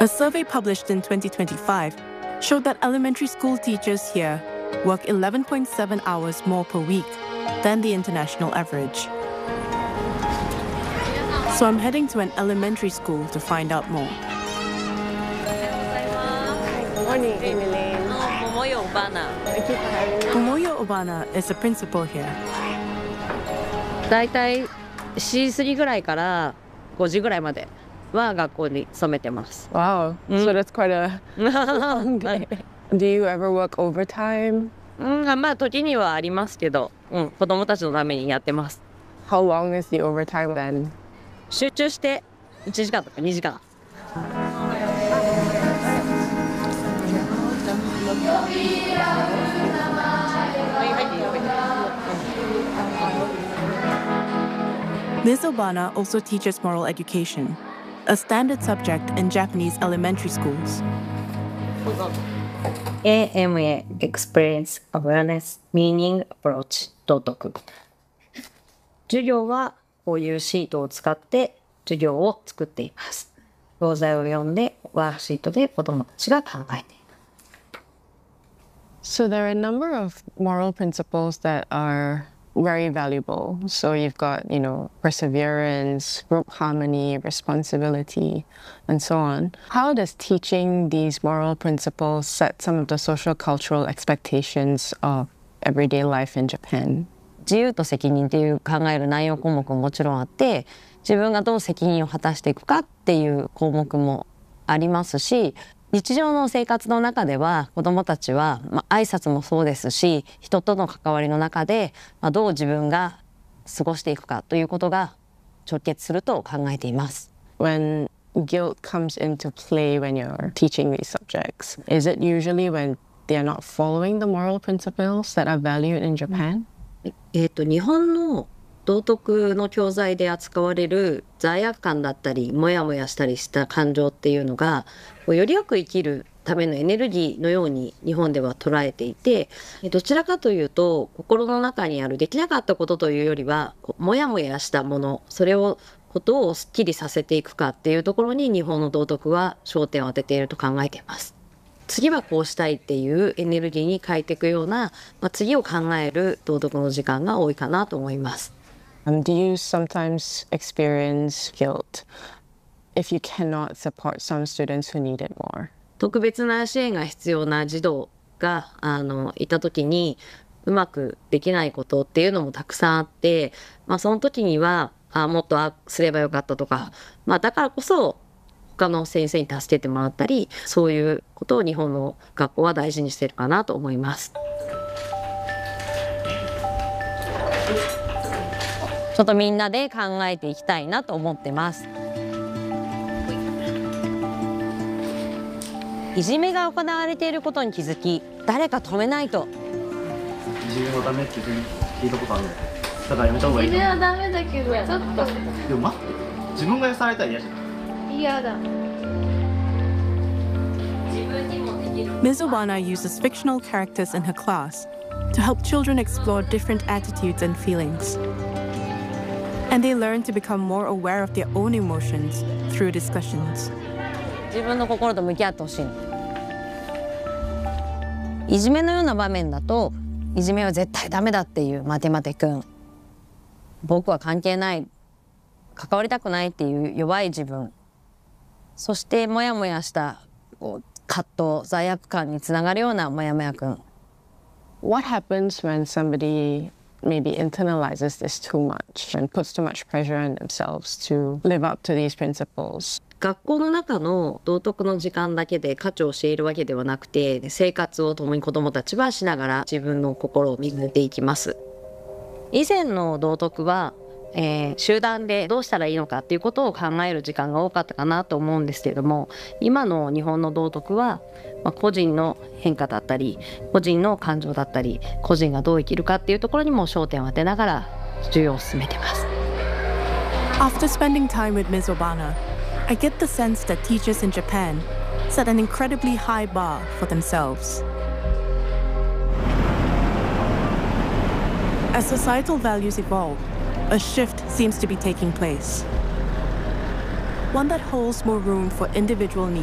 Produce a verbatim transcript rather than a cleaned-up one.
A survey published in twenty twenty-five showed that elementary school teachers here work eleven point seven hours more per week than the international average. So I'm heading to an elementary school to find out more. Good morning, Emily. Momoyo Obana. Thank you for having me. Momoyo Obana is the principal here. だいたいしさんぐらいからごじぐらいまでは学校に勤めてます。 Wow, so that's quite a long day. Do you ever work overtime? うん、まあ時にはありますけど、うん、子供たちのためにやってます。 How long is the overtime then? 集中していちじかんとかにじかん。 Miz Obana also teaches moral education, a standard subject in Japanese elementary schools. エーエムエー Experience Awareness Meaning Approach 道徳。授業はこういうシートを使って授業を作っています。教材を読んでワークシートで子どもたちが考えています。 So there are a number of moral principles that are very valuable. So you've got, you know, perseverance, group harmony, responsibility, and so on. How does teaching these moral principles set some of the social cultural expectations of everyday life in Japan? 自由と責任っていう考える内容項目ももちろんあって、自分がどう責任を果たしていくかっていう項目もありますし、日常の生活の中では子どもたちは、まあ、挨拶もそうですし、人との関わりの中で、まあ、どう自分が過ごしていくかということが直結すると考えています。 When guilt comes into play when you're teaching these subjects, is it usually when they are not following the moral principles that are valued in Japan? えっと日本の道徳の教材で扱われる罪悪感だったりモヤモヤしたりした感情っていうのがよりよく生きるためのエネルギーのように日本では捉えていて、どちらかというと心の中にあるできなかったことというよりはモヤモヤしたもの、それをことをすっきりさせていくかっていうところに日本の道徳は焦点を当てていると考えています。次はこうしたいっていうエネルギーに変えていくような、まあ、次を考える道徳の時間が多いかなと思います。 Um, do you sometimes experience guilt if you cannot support some students who need it more? 特別な支援が必要な児童があのいた時にうまくできないことっていうのもたくさんあって、まあ、その時にはあもっとあすればよかったとか、まあ、だからこそ他の先生に助けてもらったり、そういうことを日本の学校は大事にしてるかなと思います。ちょっとみんなで考えていきたいなと思ってます。いじめが行われていることに気づき、誰か止めないと。 いじめはダメって聞いたことあるの。だからやめた方がいい。いじめはダメだけど、ちょっと。でも待って、自分がやされたら嫌じゃない。嫌だ。 Miz Obana uses fictional characters in her class to help children explore different attitudes and feelings. And they learn to become more aware of their own emotions through discussions. 自分の心と向き合ってほしい。いじめのような場面だと、いじめは絶対ダメだっていうマテマテ君。僕は関係ない、関わりたくないっていう弱い自分。そしてモヤモヤしたこう葛藤、罪悪感につながるようなモヤモヤ君。 What happens when somebody maybe internalizes this too much and puts too much pressure on themselves to live up to these principles? 学校の中の道徳の時間だけで価値を教えるわけではなくて、生活を共に子どもたちはしながら自分の心を磨いていきます。以前の道徳は、えー、集団でどうしたらいいのかっていうことを考える時間が多かったかなと思うんですけれども、今の日本の道徳は、まあ、個人の変化だったり個人の感情だったり個人がどう生きるかっていうところにも焦点を当てながら授業を進めています。 After spending time with Miz Obana, I get the sense that teachers in Japan set an incredibly high bar for themselves. As societal values evolve, a shift seems to be taking place. One that holds more room for individual needs.